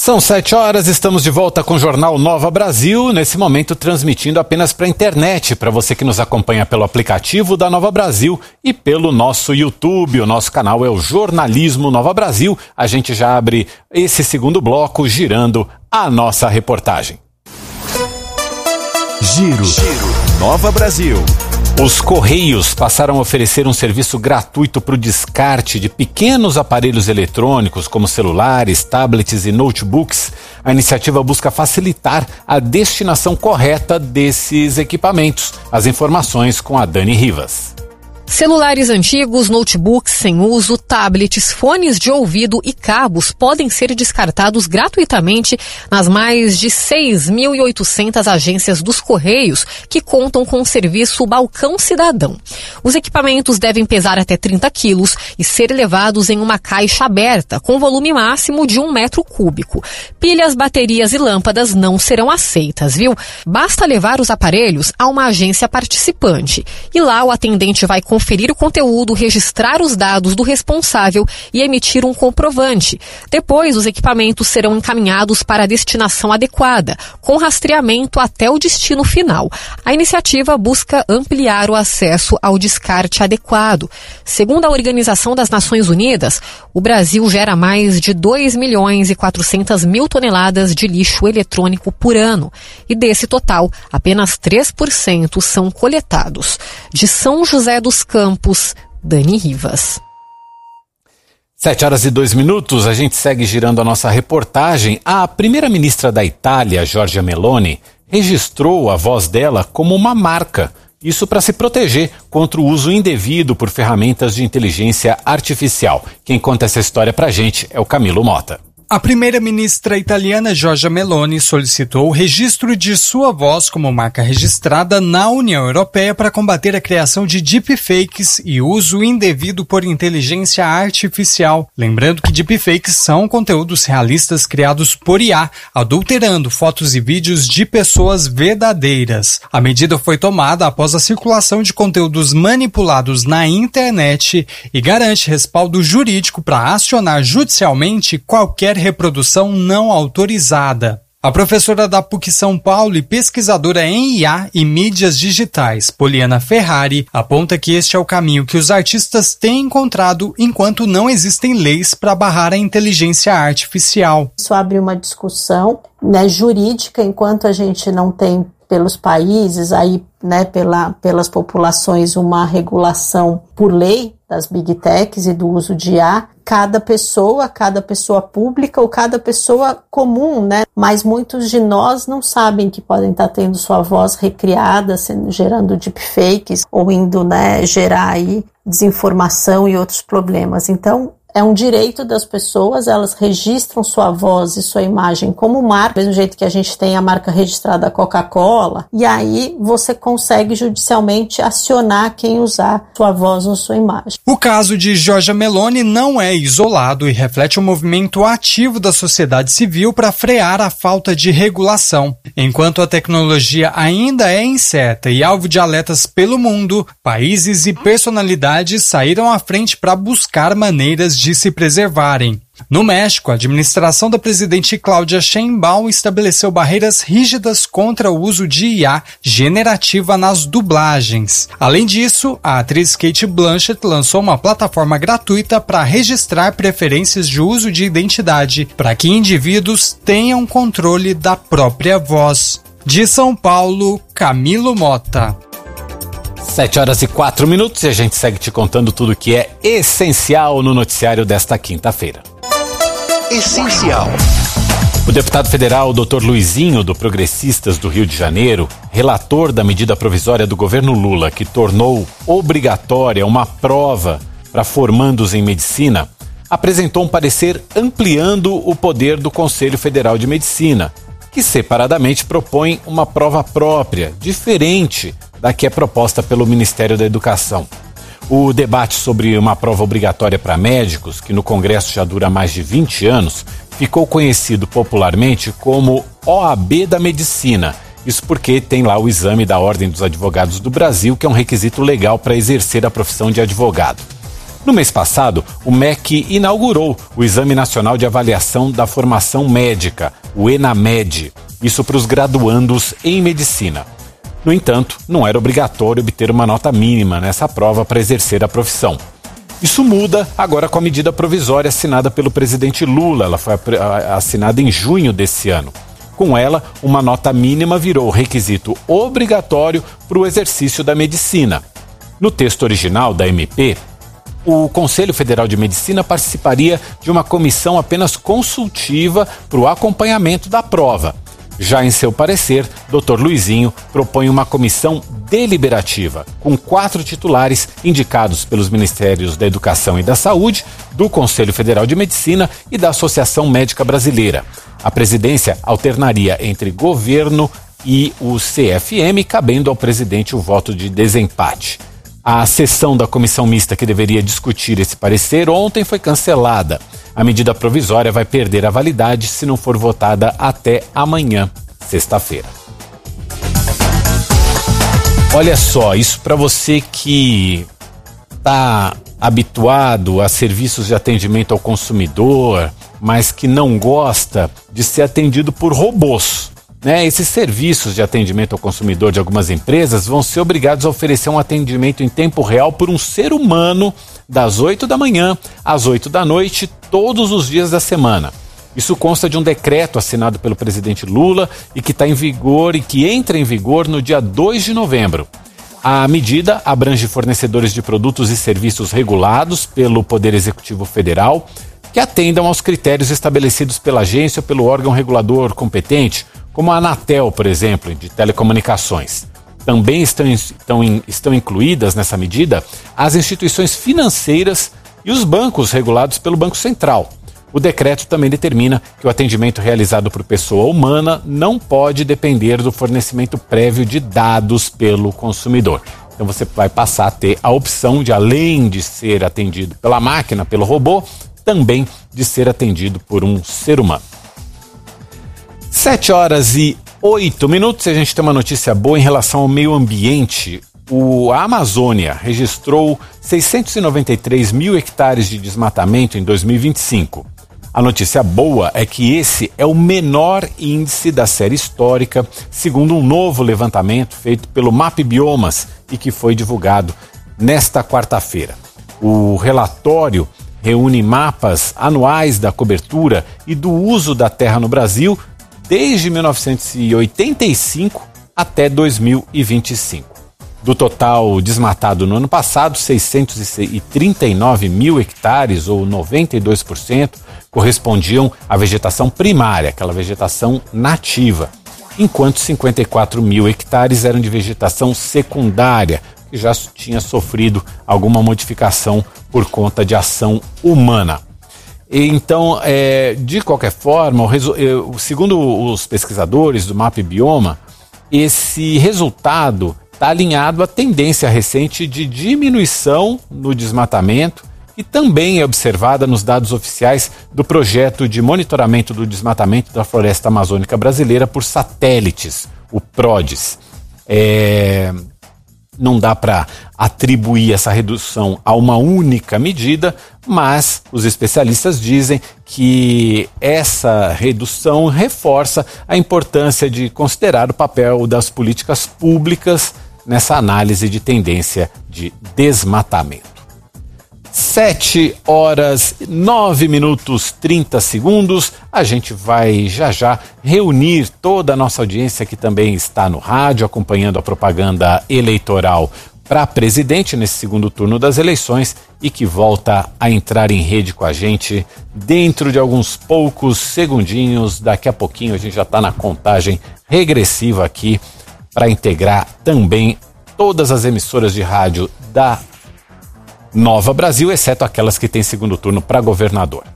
São 7 horas, estamos de volta com o Jornal Nova Brasil, nesse momento transmitindo apenas para a internet, para você que nos acompanha pelo aplicativo da Nova Brasil e pelo nosso YouTube. O nosso canal é o Jornalismo Nova Brasil. A gente já abre esse segundo bloco girando a nossa reportagem. Giro Nova Brasil. Os Correios passaram a oferecer um serviço gratuito para o descarte de pequenos aparelhos eletrônicos, como celulares, tablets e notebooks. A iniciativa busca facilitar a destinação correta desses equipamentos. As informações com a Dani Rivas. Celulares antigos, notebooks sem uso, tablets, fones de ouvido e cabos podem ser descartados gratuitamente nas mais de 6.800 agências dos Correios que contam com o serviço Balcão Cidadão. Os equipamentos devem pesar até 30 quilos e ser levados em uma caixa aberta com volume máximo de 1 metro cúbico. Pilhas, baterias e lâmpadas não serão aceitas, viu? Basta levar os aparelhos a uma agência participante e lá o atendente vai conferir o conteúdo, registrar os dados do responsável e emitir um comprovante. Depois, os equipamentos serão encaminhados para a destinação adequada, com rastreamento até o destino final. A iniciativa busca ampliar o acesso ao descarte adequado. Segundo a Organização das Nações Unidas, o Brasil gera mais de 2.400.000 toneladas de lixo eletrônico por ano. E desse total, apenas 3% são coletados. De São José dos Campos, Dani Rivas. 7 horas e 2 minutos, a gente segue girando a nossa reportagem. A primeira-ministra da Itália, Giorgia Meloni, registrou a voz dela como uma marca. Isso para se proteger contra o uso indevido por ferramentas de inteligência artificial. Quem conta essa história pra gente é o Camilo Mota. A primeira-ministra italiana Giorgia Meloni solicitou o registro de sua voz como marca registrada na União Europeia para combater a criação de deepfakes e uso indevido por inteligência artificial. Lembrando que deepfakes são conteúdos realistas criados por IA, adulterando fotos e vídeos de pessoas verdadeiras. A medida foi tomada após a circulação de conteúdos manipulados na internet e garante respaldo jurídico para acionar judicialmente qualquer reprodução não autorizada. A professora da PUC São Paulo e pesquisadora em IA e mídias digitais, Poliana Ferrari, aponta que este é o caminho que os artistas têm encontrado enquanto não existem leis para barrar a inteligência artificial. Isso abre uma discussão, jurídica, enquanto a gente não tem pelos países, aí, pelas populações, uma regulação por lei das big techs e do uso de IA, cada pessoa pública ou cada pessoa comum, mas muitos de nós não sabem que podem estar tendo sua voz recriada, gerando deepfakes ou indo, gerar aí desinformação e outros problemas. Então, é um direito das pessoas, elas registram sua voz e sua imagem como marca, do mesmo jeito que a gente tem a marca registrada Coca-Cola, e aí você consegue judicialmente acionar quem usar sua voz ou sua imagem. O caso de Giorgia Meloni não é isolado e reflete um movimento ativo da sociedade civil para frear a falta de regulação. Enquanto a tecnologia ainda é incerta e alvo de alertas pelo mundo, países e personalidades saíram à frente para buscar maneiras de se preservarem. No México, a administração da presidente Cláudia Sheinbaum estabeleceu barreiras rígidas contra o uso de IA generativa nas dublagens. Além disso, a atriz Cate Blanchett lançou uma plataforma gratuita para registrar preferências de uso de identidade, para que indivíduos tenham controle da própria voz. De São Paulo, Camilo Mota. 7 horas e 4 minutos e a gente segue te contando tudo que é essencial no noticiário desta quinta-feira. Essencial. O deputado federal Dr. Luizinho, do Progressistas do Rio de Janeiro, relator da medida provisória do governo Lula que tornou obrigatória uma prova para formandos em medicina, apresentou um parecer ampliando o poder do Conselho Federal de Medicina, que separadamente propõe uma prova própria, diferente da que é proposta pelo Ministério da Educação. O debate sobre uma prova obrigatória para médicos, que no Congresso já dura mais de 20 anos, ficou conhecido popularmente como OAB da Medicina. Isso porque tem lá o exame da Ordem dos Advogados do Brasil, que é um requisito legal para exercer a profissão de advogado. No mês passado, o MEC inaugurou o Exame Nacional de Avaliação da Formação Médica, o ENAMED, isso para os graduandos em medicina. No entanto, não era obrigatório obter uma nota mínima nessa prova para exercer a profissão. Isso muda agora com a medida provisória assinada pelo presidente Lula. Ela foi assinada em junho desse ano. Com ela, uma nota mínima virou requisito obrigatório para o exercício da medicina. No texto original da MP, o Conselho Federal de Medicina participaria de uma comissão apenas consultiva para o acompanhamento da prova. Já em seu parecer, Dr. Luizinho propõe uma comissão deliberativa, com 4 titulares indicados pelos Ministérios da Educação e da Saúde, do Conselho Federal de Medicina e da Associação Médica Brasileira. A presidência alternaria entre governo e o CFM, cabendo ao presidente o voto de desempate. A sessão da comissão mista que deveria discutir esse parecer ontem foi cancelada. A medida provisória vai perder a validade se não for votada até amanhã, sexta-feira. Olha só, isso para você que está habituado a serviços de atendimento ao consumidor, mas que não gosta de ser atendido por robôs. Esses serviços de atendimento ao consumidor de algumas empresas vão ser obrigados a oferecer um atendimento em tempo real por um ser humano das 8 da manhã às 8 da noite, todos os dias da semana. Isso consta de um decreto assinado pelo presidente Lula e que está em vigor e que entra em vigor no dia 2 de novembro. A medida abrange fornecedores de produtos e serviços regulados pelo Poder Executivo Federal que atendam aos critérios estabelecidos pela agência ou pelo órgão regulador competente, como a Anatel, por exemplo, de telecomunicações. Também estão incluídas nessa medida as instituições financeiras e os bancos regulados pelo Banco Central. O decreto também determina que o atendimento realizado por pessoa humana não pode depender do fornecimento prévio de dados pelo consumidor. Então você vai passar a ter a opção de, além de ser atendido pela máquina, pelo robô, também de ser atendido por um ser humano. 7h08. A gente tem uma notícia boa em relação ao meio ambiente. A Amazônia registrou 693 mil hectares de desmatamento em 2025. A notícia boa é que esse é o menor índice da série histórica, segundo um novo levantamento feito pelo MAP Biomas e que foi divulgado nesta quarta-feira. O relatório reúne mapas anuais da cobertura e do uso da terra no Brasil desde 1985 até 2025. Do total desmatado no ano passado, 639 mil hectares, ou 92%, correspondiam à vegetação primária, aquela vegetação nativa, enquanto 54 mil hectares eram de vegetação secundária, que já tinha sofrido alguma modificação por conta de ação humana. Então, de qualquer forma, segundo os pesquisadores do MAP Bioma, esse resultado está alinhado à tendência recente de diminuição no desmatamento e também é observada nos dados oficiais do projeto de monitoramento do desmatamento da floresta amazônica brasileira por satélites, o PRODES. Não dá para atribuir essa redução a uma única medida, mas os especialistas dizem que essa redução reforça a importância de considerar o papel das políticas públicas nessa análise de tendência de desmatamento. 7h09:30. A gente vai já reunir toda a nossa audiência que também está no rádio, acompanhando a propaganda eleitoral para presidente nesse segundo turno das eleições e que volta a entrar em rede com a gente dentro de alguns poucos segundinhos. Daqui a pouquinho a gente já está na contagem regressiva aqui para integrar também todas as emissoras de rádio da Nova Brasil, exceto aquelas que têm segundo turno para governador.